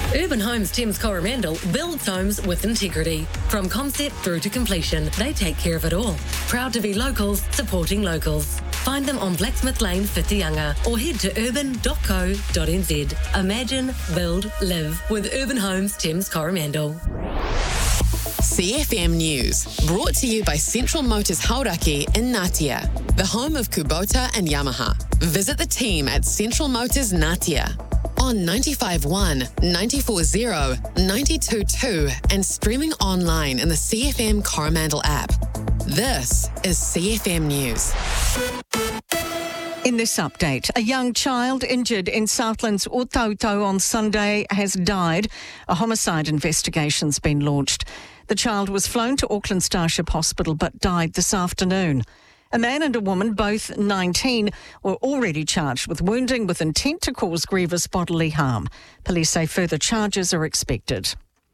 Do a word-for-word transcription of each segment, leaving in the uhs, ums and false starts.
Urban Homes Thames Coromandel builds homes with integrity. From concept through to completion, they take care of it all. Proud to be locals, supporting locals. Find them on Blacksmith Lane, Whitianga, or head to urban dot co dot n z. Imagine, build, live with Urban Homes Thames Coromandel. C F M News, brought to you by Central Motors Hauraki in Ngatea, the home of Kubota and Yamaha. Visit the team at Central Motors Ngatea on ninety-five point one, ninety-four point zero, ninety-two point two and streaming online in the C F M Coromandel app. This is C F M News. In this update, a young child injured in Southland's Ōtautau on Sunday has died. A homicide investigation's been launched. The child was flown to Auckland Starship Hospital but died this afternoon. A man and a woman, both nineteen, were already charged with wounding with intent to cause grievous bodily harm. Police say further charges are expected.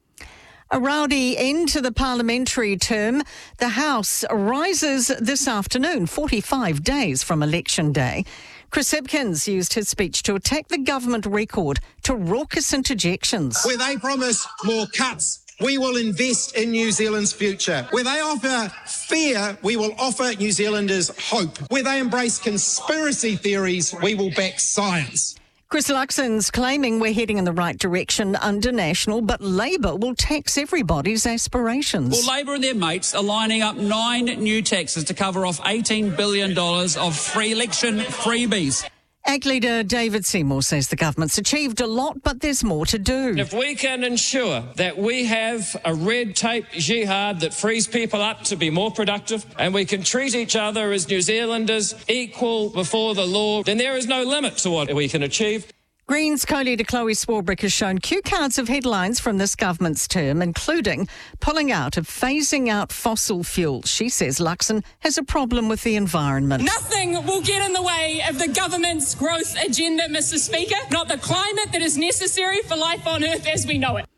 A rowdy end to the parliamentary term. The House rises this afternoon, forty-five days from election day. Chris Hipkins used his speech to attack the government record to raucous interjections. Where they promise more cuts, we will invest in New Zealand's future. Where they offer fear, we will offer New Zealanders hope. Where they embrace conspiracy theories, we will back science. Chris Luxon's claiming we're heading in the right direction under National, but Labour will tax everybody's aspirations. Well, Labour and their mates are lining up nine new taxes to cover off eighteen billion dollars of free election freebies. A C leader David Seymour says the government's achieved a lot, but there's more to do. If we can ensure that we have a red tape jihad that frees people up to be more productive and we can treat each other as New Zealanders equal before the law, then there is no limit to what we can achieve. Greens co-leader Chloe Swarbrick has shown cue cards of headlines from this government's term, including pulling out of phasing out fossil fuels. She says Luxon has a problem with the environment. Nothing will get in the way of the government's growth agenda, Mister Speaker, not the climate that is necessary for life on Earth as we know it.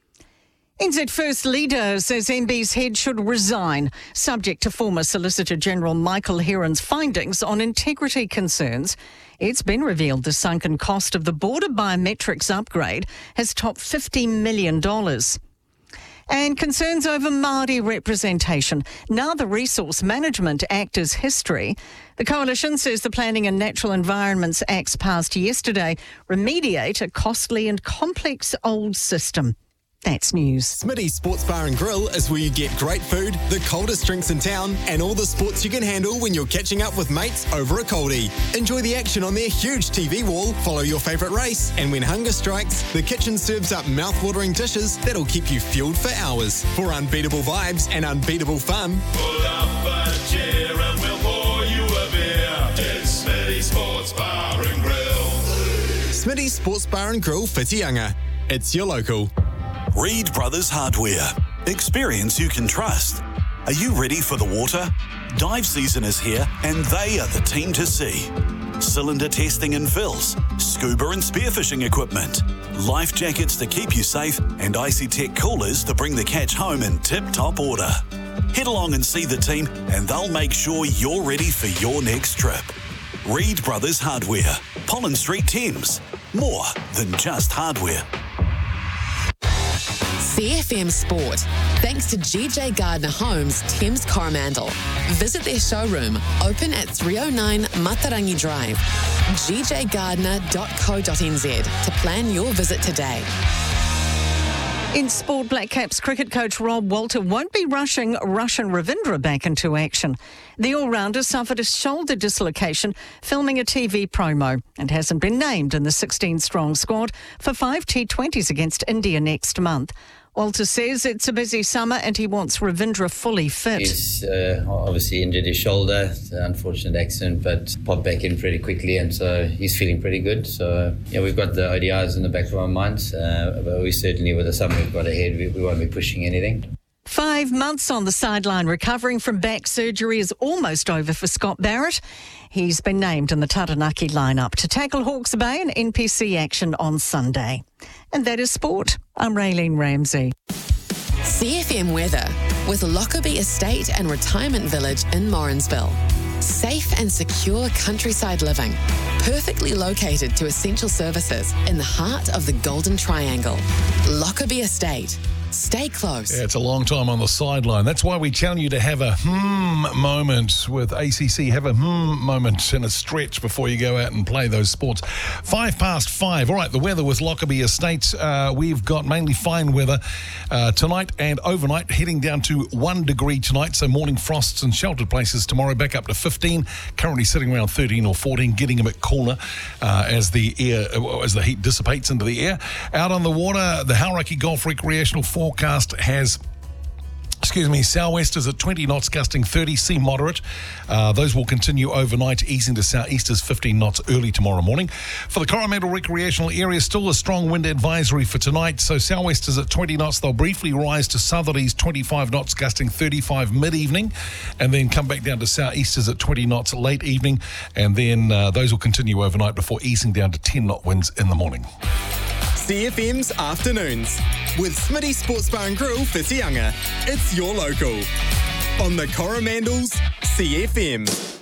N Z First Leader says M B's head should resign, subject to former Solicitor General Michael Heron's findings on integrity concerns. It's been revealed the sunken cost of the border biometrics upgrade has topped fifty million dollars. And concerns over Māori representation. Now the Resource Management Act is history. The Coalition says the Planning and Natural Environments Acts passed yesterday remediate a costly and complex old system. That's news. Smitty's Sports Bar and Grill is where you get great food, the coldest drinks in town, and all the sports you can handle when you're catching up with mates over a coldie. Enjoy the action on their huge T V wall, follow your favourite race, and when hunger strikes, the kitchen serves up mouth-watering dishes that'll keep you fueled for hours. For unbeatable vibes and unbeatable fun, pull up a chair and we'll pour you a beer. It's Smitty's Sports Bar and Grill. Smitty's Sports Bar and Grill, Whitianga. It's your local. Reed Brothers Hardware. Experience you can trust. Are you ready for the water? Dive season is here and they are the team to see. Cylinder testing and fills, scuba and spearfishing equipment, life jackets to keep you safe, and Icy Tech coolers to bring the catch home in tip-top order. Head along and see the team and they'll make sure you're ready for your next trip. Reed Brothers Hardware, Pollen Street, Thames. More than just hardware. C F M Sport, thanks to G J Gardner Homes, Thames Coromandel. Visit their showroom, open at three oh nine Matarangi Drive, g j gardner dot co dot n z to plan your visit today. In sport, Black Caps cricket coach Rob Walter won't be rushing Russian Ravindra back into action. The all-rounder suffered a shoulder dislocation filming a T V promo and hasn't been named in the sixteen-strong squad for five T twenties against India next month. Walter says it's a busy summer and he wants Ravindra fully fit. He's uh, obviously injured his shoulder, it's an unfortunate accident, but popped back in pretty quickly, and so he's feeling pretty good. So, yeah, we've got the O D Is in the back of our minds, uh, but we certainly, with the summer we've got ahead, we, we won't be pushing anything. Five months on the sideline recovering from back surgery is almost over for Scott Barrett. He's been named in the Taranaki lineup to tackle Hawke's Bay and N P C action on Sunday. And that is sport. I'm Raylene Ramsey. C F M weather with Lockerbie Estate and Retirement Village in Morrinsville. Safe and secure countryside living. Perfectly located to essential services in the heart of the Golden Triangle. Lockerbie Estate. Stay close. Yeah, it's a long time on the sideline. That's why we challenge you to have a hmm moment with A C C. Have a hmm moment and a stretch before you go out and play those sports. Five past five. All right, the weather with Lockerbie Estates. Uh, we've got mainly fine weather uh, tonight and overnight, heading down to one degree tonight. So morning frosts in sheltered places tomorrow, back up to fifteen. Currently sitting around thirteen or fourteen, getting a bit cooler uh, as the air, as the heat dissipates into the air. Out on the water, the Hauraki Golf Recreational forecast has, excuse me, sou'westers at twenty knots, gusting thirty, sea moderate. Uh, those will continue overnight, easing to sou'easters fifteen knots early tomorrow morning. For the Coromandel Recreational Area, still a strong wind advisory for tonight. So sou'westers at twenty knots, they'll briefly rise to southerlies twenty-five knots, gusting thirty-five mid-evening, and then come back down to sou'easters at twenty knots late evening, and then uh, those will continue overnight before easing down to ten knot winds in the morning. C F M's Afternoons with Smitty Sports Bar and Grill Whitianga. It's your local on the Coromandel's C F M.